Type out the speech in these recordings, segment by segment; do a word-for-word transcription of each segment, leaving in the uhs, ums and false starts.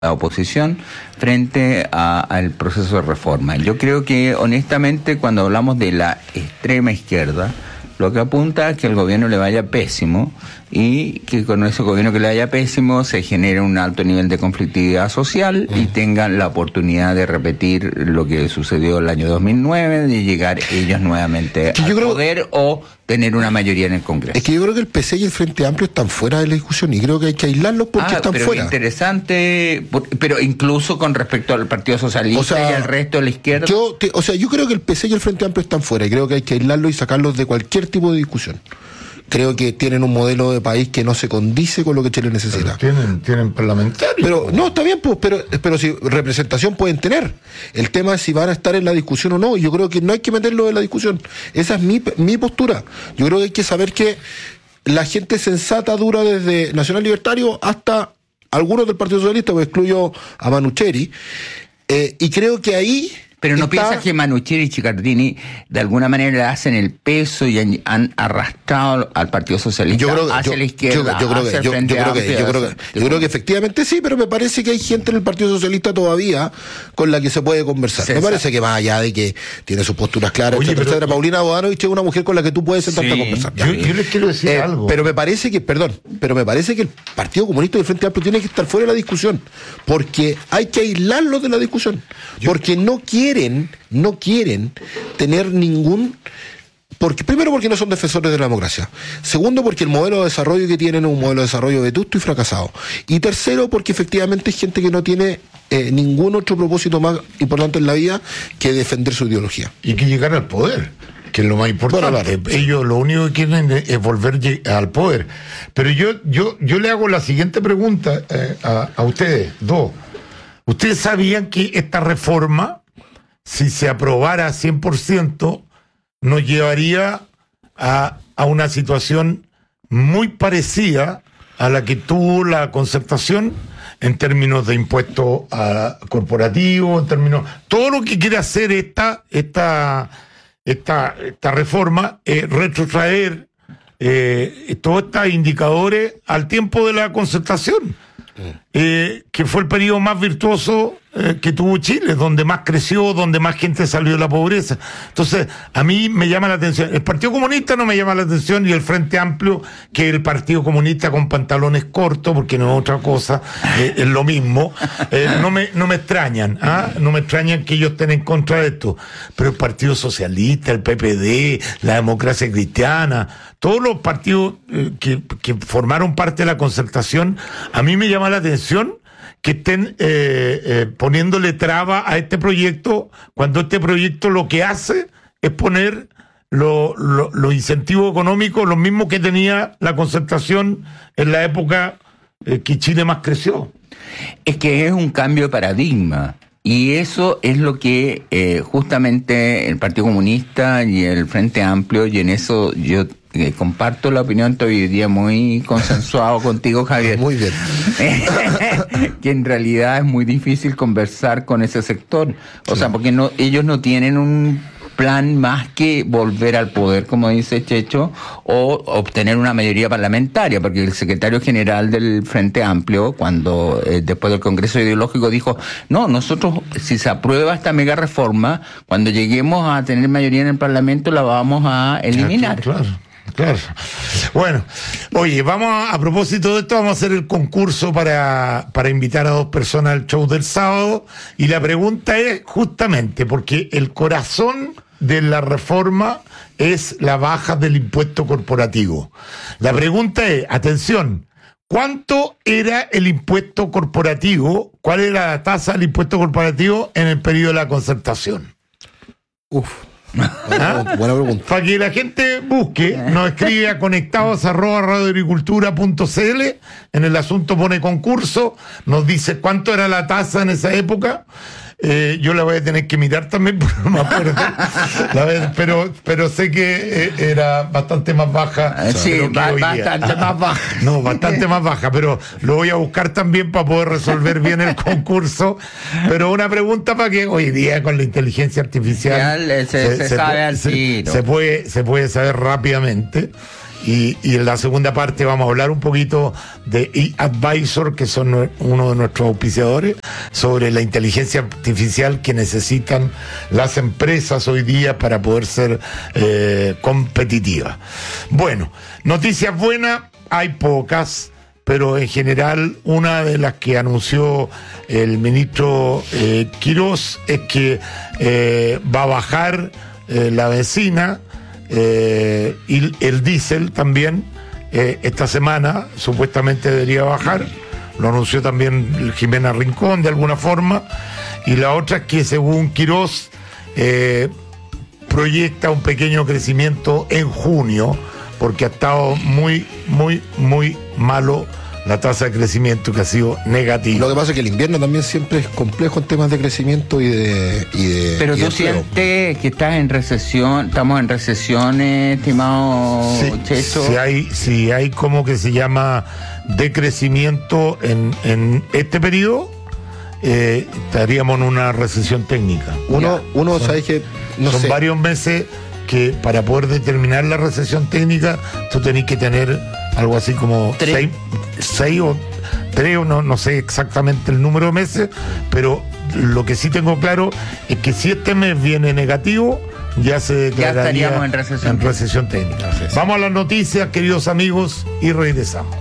la oposición frente a, al proceso de reforma. Yo creo que honestamente cuando hablamos de la extrema izquierda, lo que apunta es que el gobierno le vaya pésimo y que con ese gobierno que le vaya pésimo se genere un alto nivel de conflictividad social mm. y tengan la oportunidad de repetir lo que sucedió el año dos mil nueve, de llegar ellos nuevamente al creo, poder o tener una mayoría en el Congreso. Es que yo creo que el P C y el Frente Amplio están fuera de la discusión y creo que hay que aislarlos porque ah, están pero fuera. Interesante, pero incluso con respecto al Partido Socialista o sea, y al resto de la izquierda. Yo te, o sea, yo creo que el P C y el Frente Amplio están fuera y creo que hay que aislarlos y sacarlos de cualquier tipo de discusión. Creo que tienen un modelo de país que no se condice con lo que Chile necesita. Pero tienen, tienen parlamentarios. Pero, no, está bien, pues, pero, pero si representación pueden tener. El tema es si van a estar en la discusión o no. Yo creo que no hay que meterlo en la discusión. Esa es mi, mi postura. Yo creo que hay que saber que la gente sensata dura desde Nacional Libertario hasta algunos del Partido Socialista, pues excluyo a Manucheri. Eh, y creo que ahí... Pero no piensas que Manucheri y Ciccardini de alguna manera le hacen el peso y han, han arrastrado al Partido Socialista yo creo que, hacia yo, la izquierda, yo, yo creo hacia que, el yo, Frente yo creo que, yo creo que, yo creo que efectivamente sí, pero me parece que hay gente en el Partido Socialista todavía con la que se puede conversar. Sí, me parece sabe. que más allá de que tiene sus posturas claras, Oye, etcétera, etcétera, Paulina Bodanovich es una mujer con la que tú puedes sentarte sí, a conversar. Yo, yo les quiero decir eh, algo. Pero me parece que, perdón, pero me parece que el Partido Comunista y el Frente Amplio tienen que estar fuera de la discusión, porque hay que aislarlos de la discusión, yo, porque no quieren no quieren tener ningún... Porque, primero porque no son defensores de la democracia. Segundo porque el modelo de desarrollo que tienen es un modelo de desarrollo vetusto y fracasado. Y tercero porque efectivamente hay gente que no tiene eh, ningún otro propósito más importante en la vida que defender su ideología. Y que llegar al poder, que es lo más importante. Bueno, claro. Ellos lo único que quieren es volver al poder. Pero yo, yo, yo le hago la siguiente pregunta eh, a, a ustedes, dos. ¿Ustedes sabían que esta reforma, si se aprobara cien por ciento, nos llevaría a, a una situación muy parecida a la que tuvo la concertación en términos de impuestos corporativos, en términos... Todo lo que quiere hacer esta, esta, esta, esta reforma es retrotraer eh, todos estos indicadores al tiempo de la concertación. Eh, que fue el periodo más virtuoso eh, que tuvo Chile, donde más creció, donde más gente salió de la pobreza. Entonces, a mí me llama la atención. El Partido Comunista no me llama la atención, y el Frente Amplio, que el Partido Comunista con pantalones cortos, porque no es otra cosa, eh, es lo mismo, eh, no me no me extrañan, ¿ah? No me extrañan que ellos estén en contra de esto. Pero el Partido Socialista, el P P D, la Democracia Cristiana, todos los partidos eh, que, que formaron parte de la concertación, a mí me llama la atención que estén eh, eh, poniéndole traba a este proyecto, cuando este proyecto lo que hace es poner los lo, lo incentivos económicos, los mismos que tenía la concertación en la época eh, que Chile más creció. Es que es un cambio de paradigma. Y eso es lo que eh, justamente el Partido Comunista y el Frente Amplio, y en eso yo eh, comparto la opinión, estoy hoy día muy consensuado contigo, Javier. Muy bien. Que en realidad es muy difícil conversar con ese sector. O sí. sea, porque no ellos no tienen un plan más que volver al poder, como dice Checho, o obtener una mayoría parlamentaria, porque el secretario general del Frente Amplio, cuando eh, después del Congreso Ideológico, dijo, no, nosotros, si se aprueba esta mega reforma, cuando lleguemos a tener mayoría en el Parlamento, la vamos a eliminar. Claro, claro. Claro. Bueno, oye, vamos a, a propósito de esto, vamos a hacer el concurso para, para invitar a dos personas al show del sábado, y la pregunta es justamente porque el corazón de la reforma es la baja del impuesto corporativo. La pregunta es, atención, ¿cuánto era el impuesto corporativo? ¿Cuál era la tasa del impuesto corporativo en el periodo de la concertación? Uf. ¿Ah? Buena pregunta. Para que la gente busque, nos escribe a conectados arroba radioagricultura punto cl, en el asunto pone concurso, nos dice cuánto era la tasa en esa época. Eh, yo la voy a tener que mirar también, porque no me acuerdo. La vez, pero, pero sé que eh, era bastante más baja. Sí, ba- bastante más baja. No, bastante más baja, pero lo voy a buscar también para poder resolver bien el concurso. Pero una pregunta para que hoy día con la inteligencia artificial se, se, se, se sabe al se, tiro. Se puede, se puede saber rápidamente. Y, y en la segunda parte vamos a hablar un poquito de eAdvisor, que son uno de nuestros auspiciadores, sobre la inteligencia artificial que necesitan las empresas hoy día para poder ser eh, competitivas. Bueno, noticias buenas, hay pocas, pero en general una de las que anunció el ministro eh, Quirós es que eh, va a bajar eh, la benzina, Eh, y el diésel también, eh, esta semana supuestamente debería bajar, lo anunció también Jimena Rincón de alguna forma, y la otra es que según Quirós eh, proyecta un pequeño crecimiento en junio, porque ha estado muy, muy, muy malo la tasa de crecimiento, que ha sido negativa. Lo que pasa es que el invierno también siempre es complejo en temas de crecimiento y de... Y de Pero y tú de sientes que estás en recesión, estamos en recesión, estimado Sí, Checho. si hay, si hay como que se llama decrecimiento en, en este periodo, eh, estaríamos en una recesión técnica. Uno, Ya. uno son, sabes que... No son sé. varios meses que para poder determinar la recesión técnica, tú tenés que tener algo así como Tres. seis, seis o tres, o no, no sé exactamente el número de meses, pero lo que sí tengo claro es que si este mes viene negativo, ya se declararía estaríamos en recesión. en recesión técnica. Así es. Vamos a las noticias, queridos amigos, y regresamos.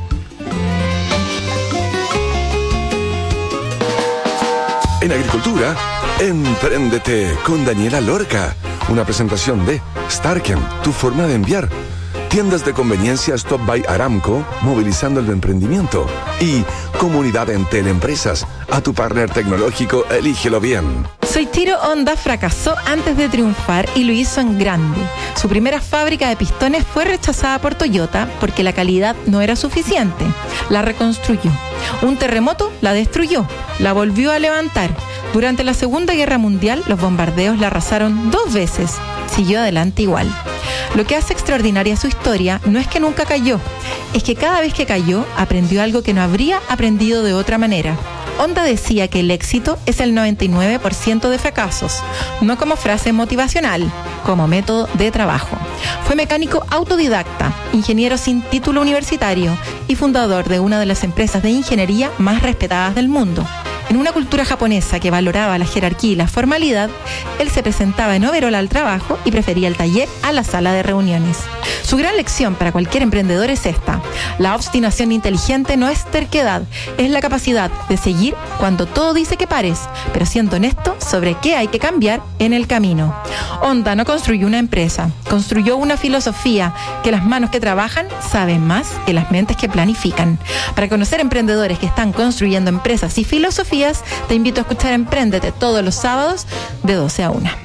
En agricultura, empréndete con Daniela Lorca. Una presentación de Starken, tu forma de enviar. Tiendas de conveniencia Stop by Aramco, movilizando el emprendimiento. Y Comunidad Entel Empresas, a tu partner tecnológico, elígelo bien. Soichiro Honda fracasó antes de triunfar y lo hizo en grande. Su primera fábrica de pistones fue rechazada por Toyota porque la calidad no era suficiente. La reconstruyó. Un terremoto la destruyó, la volvió a levantar. Durante la Segunda Guerra Mundial, los bombardeos la arrasaron dos veces. Siguió adelante igual. Lo que hace extraordinaria su historia no es que nunca cayó, es que cada vez que cayó aprendió algo que no habría aprendido de otra manera. Honda decía que el éxito es el noventa y nueve por ciento de fracasos, no como frase motivacional, como método de trabajo. Fue mecánico autodidacta, ingeniero sin título universitario y fundador de una de las empresas de ingeniería más respetadas del mundo. En una cultura japonesa que valoraba la jerarquía y la formalidad, él se presentaba en overol al trabajo y prefería el taller a la sala de reuniones. Su gran lección para cualquier emprendedor es esta: la obstinación inteligente no es terquedad, es la capacidad de seguir cuando todo dice que pares, pero siendo honesto sobre qué hay que cambiar en el camino. Honda no construyó una empresa, construyó una filosofía que las manos que trabajan saben más que las mentes que planifican. Para conocer emprendedores que están construyendo empresas y filosofías, te invito a escuchar Empréndete todos los sábados de doce a una.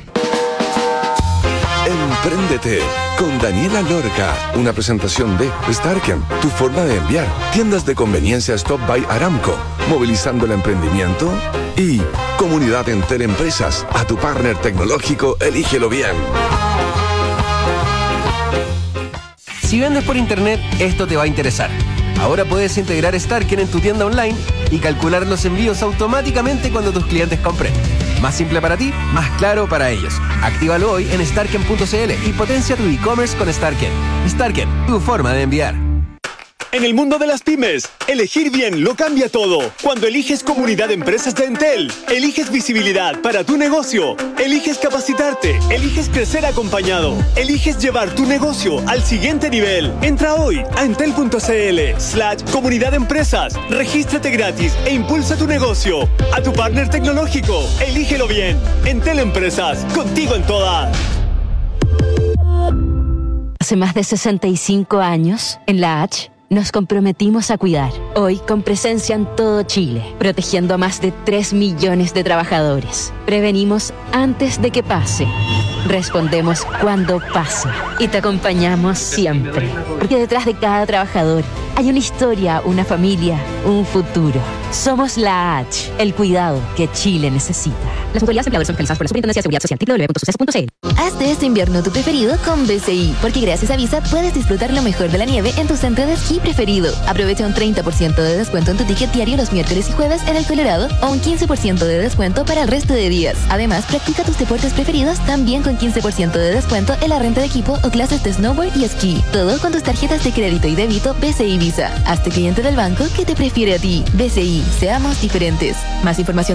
Empréndete con Daniela Lorca. Una presentación de Starken, tu forma de enviar. Tiendas de conveniencia Stop by Aramco, movilizando el emprendimiento. Y Comunidad Entel Empresas, a tu partner tecnológico, elígelo bien. Si vendes por internet, esto te va a interesar. Ahora puedes integrar Starken en tu tienda online y calcular los envíos automáticamente cuando tus clientes compren. Más simple para ti, más claro para ellos. Actívalo hoy en starken punto c l y potencia tu e-commerce con Starken. Starken, tu forma de enviar. En el mundo de las pymes, elegir bien lo cambia todo. Cuando eliges Comunidad de Empresas de Entel, eliges visibilidad para tu negocio, eliges capacitarte, eliges crecer acompañado, eliges llevar tu negocio al siguiente nivel. Entra hoy a entel punto c l slash Comunidad de Empresas, regístrate gratis e impulsa tu negocio. A tu partner tecnológico, elígelo bien. Entel Empresas, contigo en todas. Hace más de sesenta y cinco años, en la H, nos comprometimos a cuidar, hoy con presencia en todo Chile, protegiendo a más de tres millones de trabajadores. Prevenimos antes de que pase, respondemos cuando pase y te acompañamos siempre. Porque detrás de cada trabajador hay una historia, una familia, un futuro. Somos la H, el cuidado que Chile necesita. Las autoridades empleadoras son fiscalizadas por la Superintendencia de Seguridad Social. doble u doble u doble u punto suceso punto c l. Haz de este invierno tu preferido con B C I, porque gracias a Visa puedes disfrutar lo mejor de la nieve en tu centro de esquí preferido. Aprovecha un treinta por ciento ciento de descuento en tu ticket diario los miércoles y jueves en el Colorado o un quince por ciento de descuento para el resto de días. Además, practica tus deportes preferidos también con quince por ciento de descuento en la renta de equipo o clases de snowboard y esquí. Todo con tus tarjetas de crédito y débito B C I Visa. Hazte cliente del banco que te prefiere a ti. B C I, seamos diferentes. Más información